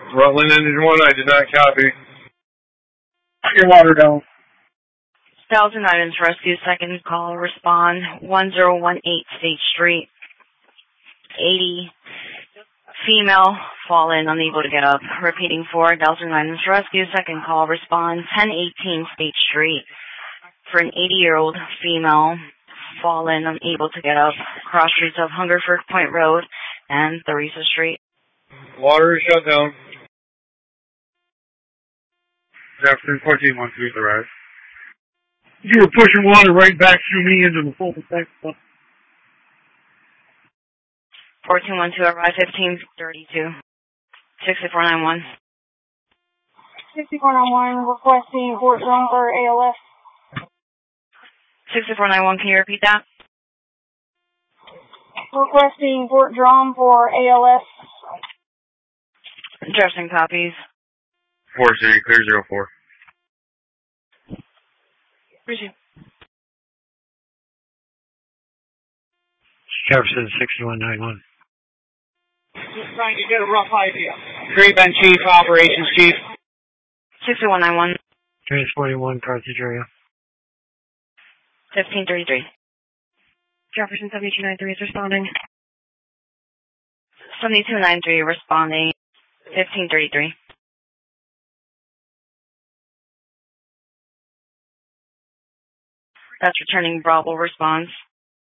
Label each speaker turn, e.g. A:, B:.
A: Rutland Engine 1, I did not copy.
B: Clearwater Dome.
C: Thousand Islands Rescue, second call, respond, 1018 State Street. 80, female, fallen, unable to get up. Repeating for Thousand Islands Rescue, second call, respond, 1018 State Street. For an 80-year-old female, fallen, unable to get up. Cross streets of Hungerford Point Road and Theresa Street.
A: Water is shut down.
B: Jefferson 14-1-2 arrived. You were pushing water right back through me into the full effect.
C: 1412 arrive, 1532. 6491.
D: 6491 requesting Fort Drum for ALS.
C: 6491, can you repeat that?
D: Requesting Fort Drum for ALS.
C: Jefferson copies.
A: 4 City, clear 04.
C: Appreciate.
E: Jefferson 6191.
B: Just trying to get a rough idea. Great Bend Chief, Operations Chief.
C: 6191.
E: Transporting 1 Carthage area.
C: 1533.
F: Jefferson 7293 is responding.
C: 7293 responding. 1533. That's returning Bravo response.